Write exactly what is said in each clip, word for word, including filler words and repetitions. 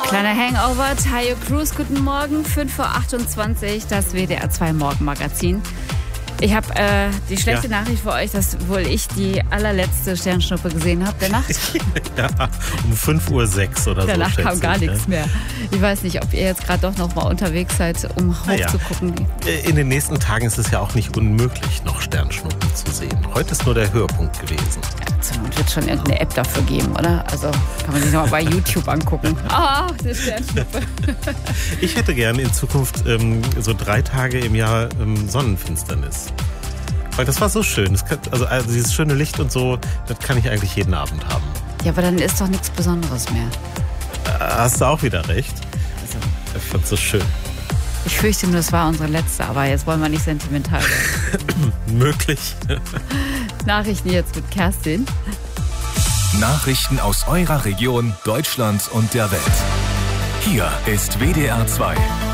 Kleiner Hangover, Tayo Cruz, guten Morgen, fünf Uhr achtundzwanzig, das W D R zwei Morgenmagazin. Ich habe äh, die schlechte ja. Nachricht für euch, dass wohl ich die allerletzte Sternschnuppe gesehen habe der Nacht. Ja, um fünf Uhr sechs oder Danach so. Danach kam gar ich, nichts ja. mehr. Ich weiß nicht, ob ihr jetzt gerade doch noch mal unterwegs seid, um hochzugucken. Ja. In den nächsten Tagen ist es ja auch nicht unmöglich, noch Sternschnuppen zu sehen. Heute ist nur der Höhepunkt gewesen. Ja, zur Not wird schon irgendeine App dafür geben, oder? Also kann man sich noch mal bei YouTube angucken. Ah, oh, die Sternschnuppe. Ich hätte gerne in Zukunft ähm, so drei Tage im Jahr ähm, Sonnenfinsternis. Weil das war so schön. Das kann, also, also dieses schöne Licht und so, das kann ich eigentlich jeden Abend haben. Ja, aber dann ist doch nichts Besonderes mehr. Hast du auch wieder recht. Also, ich fand's so schön. Ich fürchte nur, es war unsere letzte, aber jetzt wollen wir nicht sentimental werden. Möglich. Nachrichten jetzt mit Kerstin. Nachrichten aus eurer Region, Deutschland und der Welt. Hier ist W D R zwei.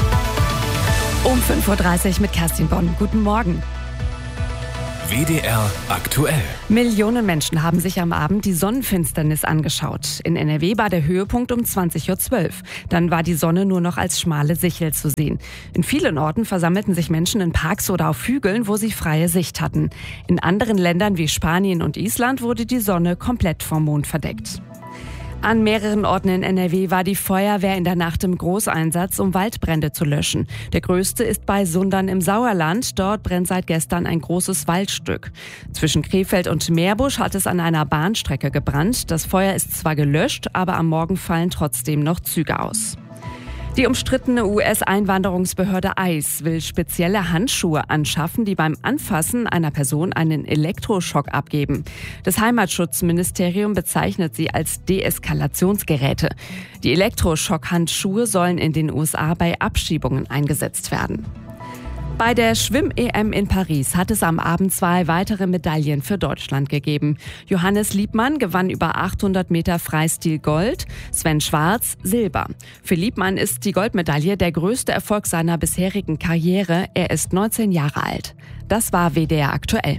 Um fünf Uhr dreißig mit Kerstin Bonn. Guten Morgen. W D R aktuell. Millionen Menschen haben sich am Abend die Sonnenfinsternis angeschaut. In N R W war der Höhepunkt um zwanzig Uhr zwölf. Dann war die Sonne nur noch als schmale Sichel zu sehen. In vielen Orten versammelten sich Menschen in Parks oder auf Hügeln, wo sie freie Sicht hatten. In anderen Ländern wie Spanien und Island wurde die Sonne komplett vom Mond verdeckt. An mehreren Orten in N R W war die Feuerwehr in der Nacht im Großeinsatz, um Waldbrände zu löschen. Der größte ist bei Sundern im Sauerland. Dort brennt seit gestern ein großes Waldstück. Zwischen Krefeld und Meerbusch hat es an einer Bahnstrecke gebrannt. Das Feuer ist zwar gelöscht, aber am Morgen fallen trotzdem noch Züge aus. Die umstrittene U S-Einwanderungsbehörde I C E will spezielle Handschuhe anschaffen, die beim Anfassen einer Person einen Elektroschock abgeben. Das Heimatschutzministerium bezeichnet sie als Deeskalationsgeräte. Die Elektroschock-Handschuhe sollen in den U S A bei Abschiebungen eingesetzt werden. Bei der Schwimm-E M in Paris hat es am Abend zwei weitere Medaillen für Deutschland gegeben. Johannes Liebmann gewann über achthundert Meter Freistil Gold, Sven Schwarz Silber. Für Liebmann ist die Goldmedaille der größte Erfolg seiner bisherigen Karriere. Er ist neunzehn Jahre alt. Das war W D R aktuell.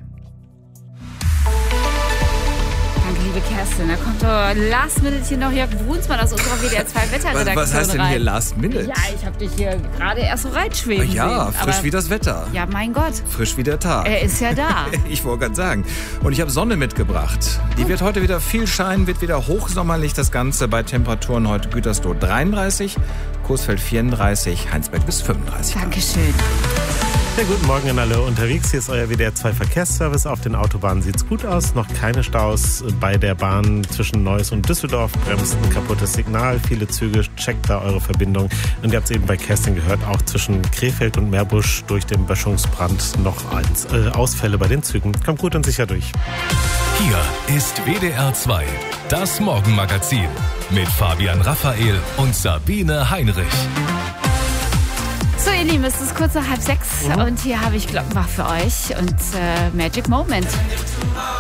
Liebe Kerstin, da kommt doch last minute hier noch Jörg Brunsmann aus unserer W D R zwei Wetterredaktion rein. Was heißt denn hier last minute? Ja, ich habe dich hier gerade erst so reinschweben Ja, sehen. frisch Aber, wie das Wetter. ja, mein Gott. Frisch wie der Tag. Er ist ja da. Ich wollte gerade sagen. Und ich habe Sonne mitgebracht. Die wird heute wieder viel scheinen, wird wieder hochsommerlich. Das Ganze bei Temperaturen heute Gütersloh dreiunddreißig, Coesfeld vierunddreißig, Heinsberg bis fünfunddreißig. Dankeschön. Ja, guten Morgen an alle unterwegs. Hier ist euer W D R zwei Verkehrsservice. Auf den Autobahnen sieht's gut aus. Noch keine Staus bei der Bahn zwischen Neuss und Düsseldorf. Bremst ein kaputtes Signal. Viele Züge, checkt da eure Verbindung. Und ihr habt es eben bei Kerstin gehört, auch zwischen Krefeld und Meerbusch durch den Böschungsbrand noch eins, äh, Ausfälle bei den Zügen. Kommt gut und sicher durch. Hier ist W D R zwei, das Morgenmagazin mit Fabian Raphael und Sabine Heinrich. So, ihr Lieben, es ist kurz nach halb sechs Mhm. und hier habe ich Glockenbach für euch und äh, Magic Moment.